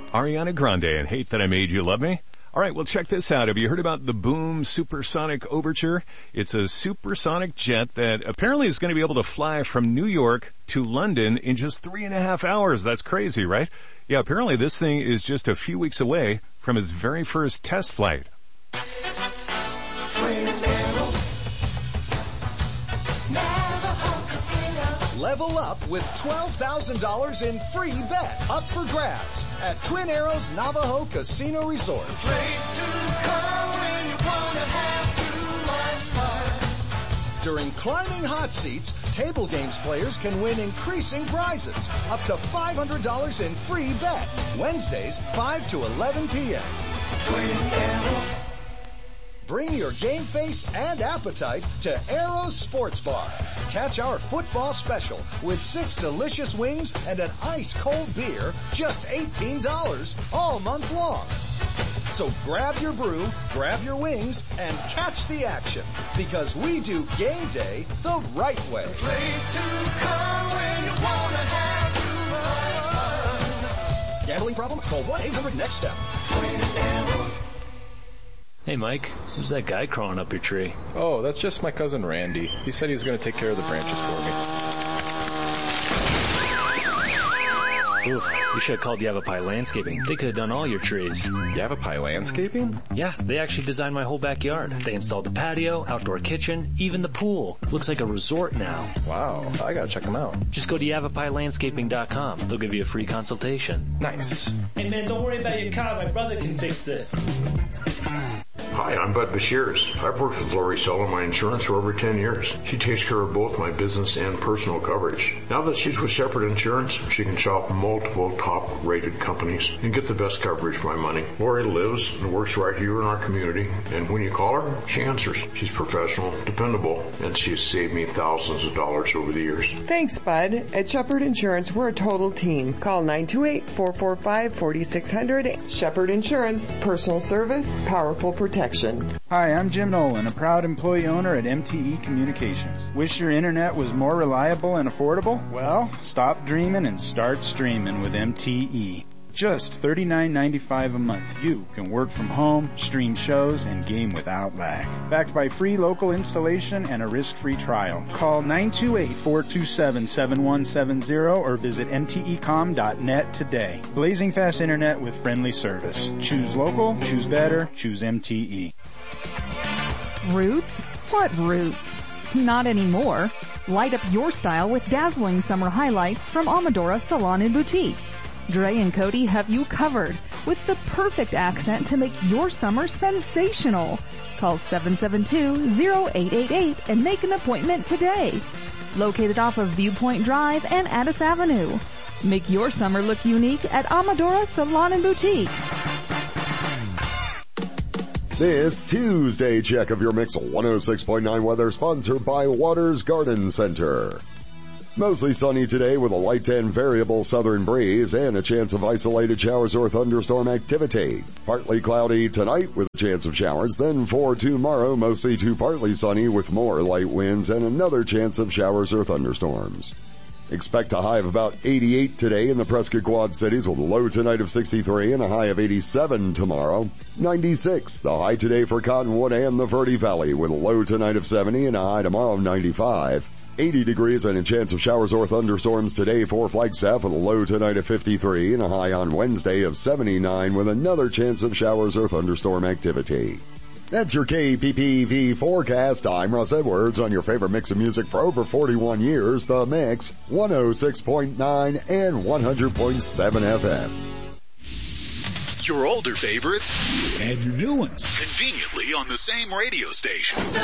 Ariana Grande and Hate That I Made You Love Me. All right, well, check this out. Have you heard about the Boom Supersonic Overture? It's a supersonic jet that apparently is going to be able to fly from New York to London in just 3.5 hours. That's crazy, right? Yeah, apparently this thing is just a few weeks away from its very first test flight. Level up with $12,000 in free bet up for grabs at Twin Arrows Navajo Casino Resort. During climbing hot seats, table games players can win increasing prizes, up to $500 in free bet. Wednesdays, 5 to 11 p.m. Twin Arrows. Bring your game face and appetite to Arrows Sports Bar. Catch our football special with 6 delicious wings and an ice-cold beer, just $18 all month long. So grab your brew, grab your wings, and catch the action, because we do game day the right way. Gambling problem? Call 1-800-NEXT-STEP. Hey, Mike, who's that guy crawling up your tree? Oh, that's just my cousin Randy. He said he was going to take care of the branches for me. Oof, you should have called Yavapai Landscaping. They could have done all your trees. Yavapai Landscaping? Yeah, they actually designed my whole backyard. They installed the patio, outdoor kitchen, even the pool. Looks like a resort now. Wow, I gotta check them out. Just go to YavapaiLandscaping.com. They'll give you a free consultation. Nice. Hey man, don't worry about your car. My brother can fix this. Hi, I'm Bud Bashirs. I've worked with Lori Sell on my insurance for over 10 years. She takes care of both my business and personal coverage. Now that she's with Shepherd Insurance, she can shop multiple top-rated companies and get the best coverage for my money. Lori lives and works right here in our community, and when you call her, she answers. She's professional, dependable, and she's saved me thousands of dollars over the years. Thanks, Bud. At Shepherd Insurance, we're a total team. Call 928-445-4600. Shepherd Insurance, personal service, powerful protection. Hi, I'm Jim Nolan, a proud employee owner at MTE Communications. Wish your internet was more reliable and affordable? Well, stop dreaming and start streaming with MTE. Just $39.95 a month. You can work from home, stream shows, and game without lag. Backed by free local installation and a risk-free trial. Call 928-427-7170 or visit mtecom.net today. Blazing fast internet with friendly service. Choose local, choose better, choose MTE. Roots? What roots? Not anymore. Light up your style with dazzling summer highlights from Amadora Salon and Boutique. Dre and Cody have you covered with the perfect accent to make your summer sensational. Call 772-0888 and make an appointment today. Located off of Viewpoint Drive and Addis Avenue. Make your summer look unique at Amadora Salon and Boutique. This Tuesday check of your Mix 106.9 weather sponsored by Waters Garden Center. Mostly sunny today with a light and variable southern breeze and a chance of isolated showers or thunderstorm activity. Partly cloudy tonight with a chance of showers. Then for tomorrow, mostly to partly sunny with more light winds and another chance of showers or thunderstorms. Expect a high of about 88 today in the Prescott Quad Cities with a low tonight of 63 and a high of 87 tomorrow. 96, the high today for Cottonwood and the Verde Valley with a low tonight of 70 and a high tomorrow of 95. 80 degrees and a chance of showers or thunderstorms today for Flagstaff with a low tonight of 53 and a high on Wednesday of 79 with another chance of showers or thunderstorm activity. That's your KPPV forecast. I'm Russ Edwards on your favorite mix of music for over 41 years, The Mix, 106.9 and 100.7 FM. Your older favorites and your new ones conveniently on the same radio station.